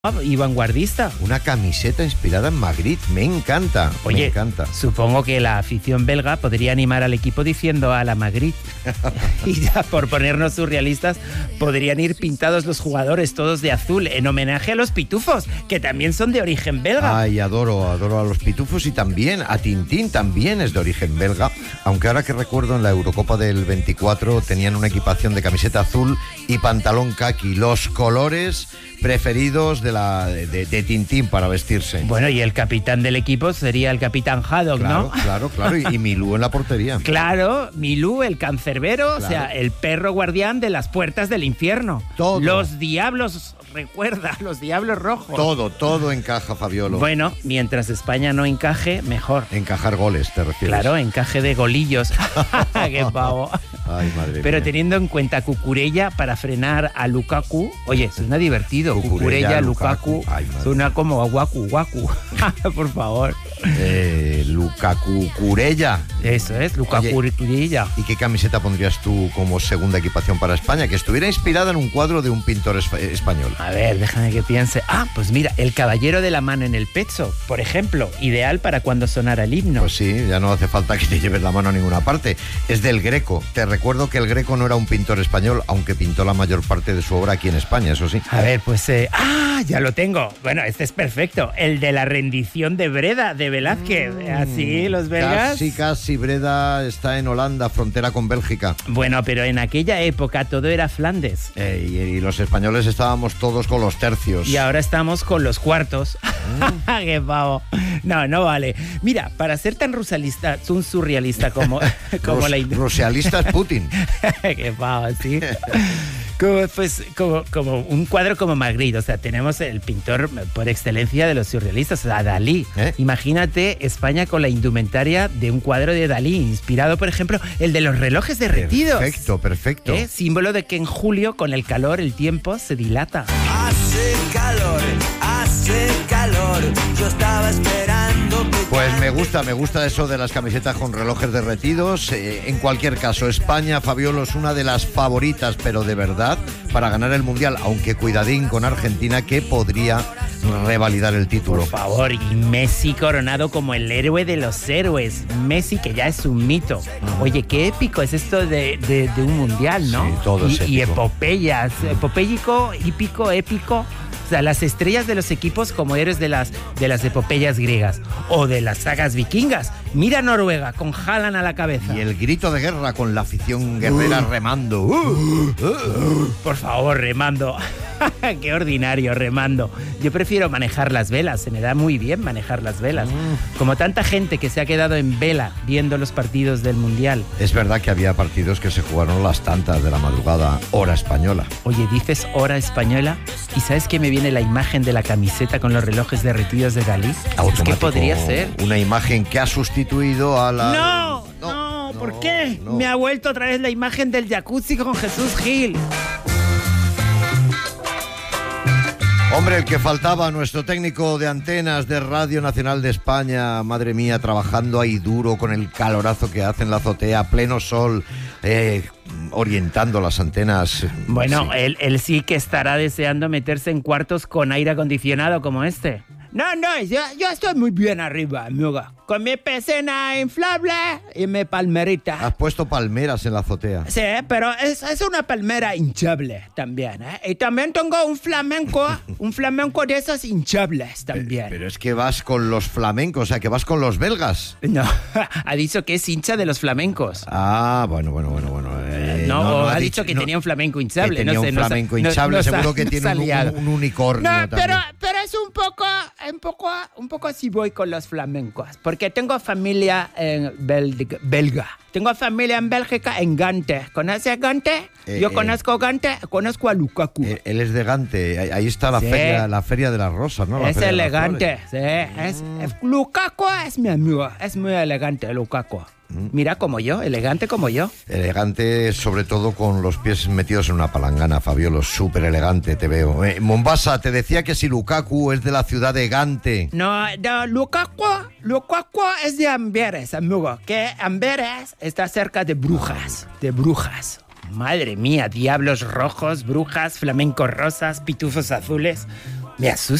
y vanguardista. Una camiseta inspirada en Magritte, me encanta. Oye, me encanta. Supongo que la afición belga podría animar al equipo diciendo a la Magritte. Y ya por ponernos surrealistas, podrían ir pintados los jugadores todos de azul en homenaje a los pitufos, que también son de origen belga. Ay, adoro a los pitufos y también a Tintín, también es de origen belga, aunque ahora que recuerdo en la Eurocopa del 24 tenían una equipación de camiseta azul y pantalón caqui, los colores preferidos de Tintín para vestirse. Bueno, y el capitán del equipo sería el capitán Haddock, claro, ¿no? Claro, y Milú en la portería. Claro, Milú, el cancerbero, claro. O sea, el perro guardián de las puertas del infierno. Todo. Los diablos, recuerda, los diablos rojos. Todo encaja, Fabiolo. Bueno, mientras España no encaje, mejor. Encajar goles, ¿te refieres? Claro, encaje de golillos. ¡Qué pavo! Ay, madre Pero mía. Teniendo en cuenta Cucurella para frenar a Lukaku, oye, suena divertido. Cucurella, Lukaku, suena como a Waku. Por favor. Lukaku Curella. Eso es, Lukaku Curella. ¿Y qué camiseta pondrías tú como segunda equipación para España? Que estuviera inspirada en un cuadro de un pintor español. A ver, déjame que piense. Pues mira, el caballero de la mano en el pecho, por ejemplo, ideal para cuando sonara el himno. Pues sí, ya no hace falta que te lleves la mano a ninguna parte. Es del Greco. Te recuerdo que el Greco no era un pintor español, aunque pintó la mayor parte de su obra aquí en España, eso sí. A ver, pues... ya lo tengo. Bueno, este es perfecto. El de la rendición de Breda, de Velázquez. Así, los belgas... Casi. Breda está en Holanda, frontera con Bélgica. Bueno, pero en aquella época todo era Flandes. Y los españoles estábamos todos con los tercios. Y ahora estamos con los cuartos. ¡Qué pavo! No vale. Mira, para ser tan rusalista, un surrealista como la... Rusialista es Putin. ¡Qué pavo, sí! Como un cuadro como Magritte, o sea, tenemos el pintor por excelencia de los surrealistas, o sea, Dalí. Imagínate España con la indumentaria de un cuadro de Dalí, inspirado, por ejemplo, el de los relojes derretidos. Perfecto. Símbolo de que en julio, con el calor, el tiempo se dilata. Hace calor, yo estaba esperando que... Pues me gusta eso de las camisetas con relojes derretidos. En cualquier caso, España, Fabiolo, es una de las favoritas, pero de verdad, para ganar el Mundial, aunque cuidadín con Argentina, que podría revalidar el título. Por favor, y Messi coronado como el héroe de los héroes. Messi, que ya es un mito. Oye, qué épico es esto de un Mundial, ¿no? Sí, todo es épico. Y epopeyas, epopéyico, hípico, épico. O sea, las estrellas de los equipos como héroes de las epopeyas griegas o de las sagas vikingas. Mira Noruega con Haaland a la cabeza. Y el grito de guerra con la afición guerrera remando. Por favor, remando. Qué ordinario, remando. Yo prefiero manejar las velas, se me da muy bien manejar las velas. Como tanta gente que se ha quedado en vela viendo los partidos del Mundial. Es verdad que había partidos que se jugaron las tantas de la madrugada, hora española. Oye, dices hora española, ¿y sabes que me viene la imagen de la camiseta con los relojes derretidos de Dalí? Automático. ¿Qué podría ser? Una imagen que ha sustituido a la... No, ¿por qué? No. Me ha vuelto otra vez la imagen del jacuzzi con Jesús Gil. Hombre, el que faltaba, nuestro técnico de antenas de Radio Nacional de España, madre mía, trabajando ahí duro con el calorazo que hace en la azotea, pleno sol, orientando las antenas. Bueno, sí. Él sí que estará deseando meterse en cuartos con aire acondicionado como este. No, yo estoy muy bien arriba, amiga. Con mi piscina inflable y mi palmerita. Has puesto palmeras en la azotea. Sí, pero es una palmera hinchable también, ¿eh? Y también tengo un flamenco de esos hinchables también. Pero es que vas con los flamencos, o sea, que vas con los belgas. No, ha dicho que es hincha de los flamencos. Bueno. No, ha dicho que tenía un flamenco hinchable. Que tenía un flamenco hinchable, seguro que tiene un unicornio no, también. pero es un poco así voy con los flamencos, porque tengo familia en belga. Tengo familia en Bélgica, en Gante. ¿Conoces Gante? Yo conozco Gante, conozco a Lukaku. Él es de Gante, ahí está la feria de las rosas, ¿no? Es elegante, Lukaku es mi amigo, es muy elegante Lukaku. Mira, como yo, elegante como yo. Elegante, sobre todo con los pies metidos en una palangana, Fabiolo, súper elegante te veo. Mombasa, te decía que si Lukaku es de la ciudad de Gante. No, Lukaku es de Amberes, amigo, que Amberes está cerca de Brujas, Madre mía, diablos rojos, brujas, flamencos rosas, pitufos azules. Me asusta.